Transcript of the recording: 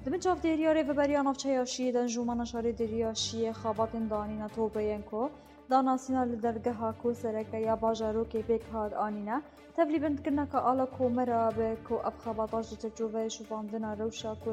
دمن چاف دیریاره و بریان اف چیاشی دنجومان شاری دیریاشی خاباتن دانینا توبرین کو داناسینا لدرگه ها کو سرکه یا باجارو که بیک هاد آنینا تبلیبند کرنا که آلا کو مرا به کو اف خاباتاش جوه شوفاندنا روشا کو